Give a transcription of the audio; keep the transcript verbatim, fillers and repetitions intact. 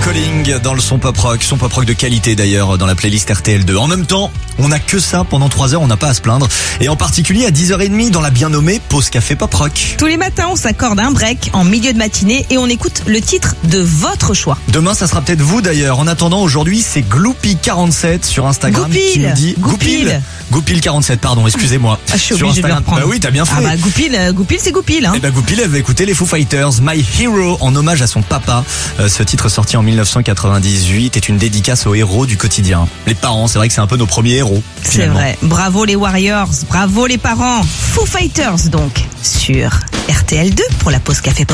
Calling dans le son pop rock, son pop rock de qualité d'ailleurs dans la playlist R T L deux. En même temps, on n'a que ça pendant trois heures, on n'a pas à se plaindre. Et en particulier à dix heures trente dans la bien nommée Pause Café Pop Rock. Tous les matins, on s'accorde un break en milieu de matinée et on écoute le titre de votre choix. Demain, ça sera peut-être vous d'ailleurs. En attendant, aujourd'hui, c'est Gloopy quarante-sept sur Instagram Goupil, qui nous dit Goupil. Goupil quarante-sept, pardon, excusez-moi. Ah, je suis sur obligée de le Instagram. reprendre. Bah oui, t'as bien fait. Ah bah Goupil, euh, Goupil c'est Goupil. Hein. Et bah Goupil, elle va écouter les Foo Fighters, My Hero, en hommage à son papa. Euh, ce titre sorti en mille neuf cent quatre-vingt-dix-huit est une dédicace aux héros du quotidien. Les parents, c'est vrai que c'est un peu nos premiers héros. C'est finalement. vrai. Bravo les Warriors, bravo les parents. Foo Fighters donc sur R T L deux pour la pause café pop.